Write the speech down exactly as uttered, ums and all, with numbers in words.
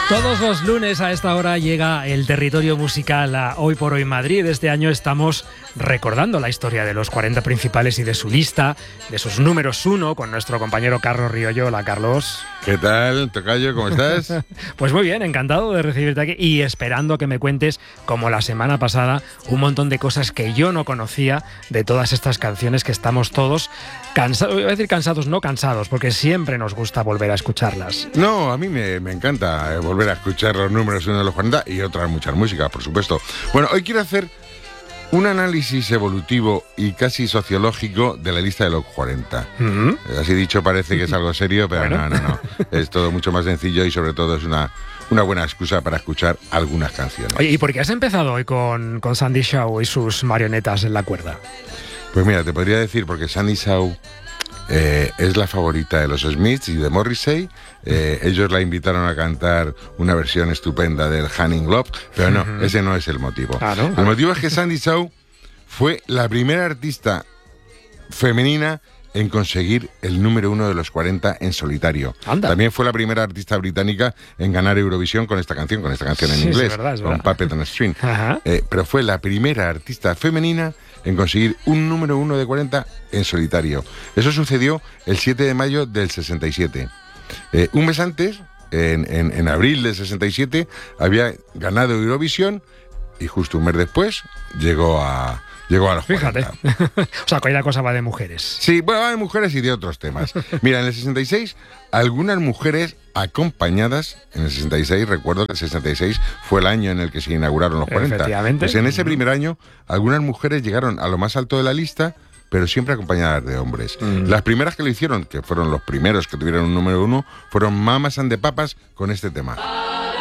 Todos los lunes a esta hora llega el territorio musical a Hoy por Hoy Madrid. Este año estamos recordando la historia de los cuarenta principales y de su lista, de sus números uno, con nuestro compañero Carlos Riollo. Hola, Carlos. ¿Qué tal, tocayo? ¿Cómo estás? Pues muy bien, encantado de recibirte aquí y esperando que me cuentes, como la semana pasada, un montón de cosas que yo no conocía de todas estas canciones que estamos todos cansados, voy a decir cansados, no cansados, porque siempre nos gusta volver a escucharlas. No, a mí me, me encanta eh, volver a escuchar los números uno de los cuarenta y otras muchas músicas, por supuesto. Bueno, hoy quiero hacer un análisis evolutivo y casi sociológico de la lista de los cuarenta. Uh-huh. Así dicho, parece que es algo serio, pero bueno. no, no, no. Es todo mucho más sencillo y sobre todo es una, una buena excusa para escuchar algunas canciones. Oye, ¿y por qué has empezado hoy con, con Sandy Shaw y sus marionetas en la cuerda? Pues mira, te podría decir, porque Sandy Shaw eh, es la favorita de los Smiths y de Morrissey. Eh, ellos la invitaron a cantar una versión estupenda del Honey Love, pero no, uh-huh. ese no es el motivo. Ah, ¿no? El motivo es que Sandy Shaw fue la primera artista femenina en conseguir el número uno de los cuarenta en solitario. Anda. También fue la primera artista británica en ganar Eurovisión con esta canción, con esta canción en sí, inglés, es verdad, es verdad. Con Puppet on a String. Eh, pero fue la primera artista femenina en conseguir un número uno de cuarenta en solitario. Eso sucedió el siete de mayo del sesenta y siete. Eh, un mes antes, en, en, en abril del sesenta y siete, había ganado Eurovisión y justo un mes después llegó a... Llegó a los Fíjate. cuarenta. O sea, que hoy la cosa va de mujeres. Sí, bueno, va de mujeres y de otros temas. Mira, en el sesenta y seis, algunas mujeres acompañadas, en el sesenta y seis, recuerdo que el sesenta y seis fue el año en el que se inauguraron los cuarenta. Efectivamente. Pues en ese primer año, algunas mujeres llegaron a lo más alto de la lista, pero siempre acompañadas de hombres. Mm. Las primeras que lo hicieron, que fueron los primeros que tuvieron un número uno, fueron Mamas and the Papas con este tema.